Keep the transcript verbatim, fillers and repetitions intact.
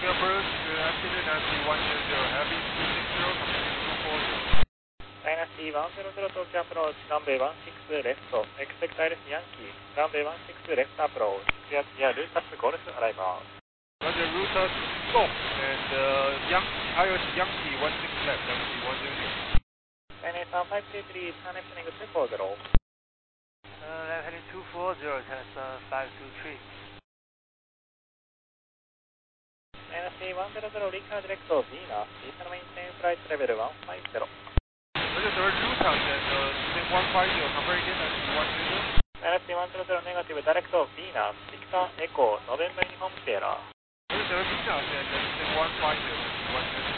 approach to altitude Nancy one zero zero, heavy two six zero, coming in two four zero. Dynasty one zero zero Tokyo approach, runway one six left, expect Iris Yankee, runway one six left approach, clear near Lucas Golf arrival. Roger, Lucas Golf, and uh, Yankee, Iris Yankee one six left, Dynasty one zero zero. Dynasty one five two three, turn left heading two four zero. Uh, left heading two four zero, Tesla five two three. Dynasty one zero zero, Recon direct Venus, Eastern maintain flight level one five zero. Roger, third Lucas, and uh, descent one five zero, convert again, Dynasty one zero zero. Dynasty one zero zero, negative, direct Venus, Victor Echo, November Uniform Sierra. Roger, Venus, and uh, descent one five zero, Dynasty one zero zero.